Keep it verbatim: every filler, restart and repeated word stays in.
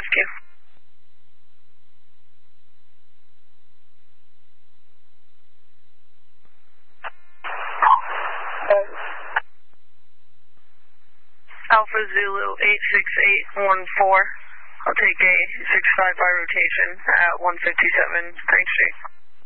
you. Alpha Zulu eight six eight one four. I'll take a six five by rotation at one fifty-seven Green Street.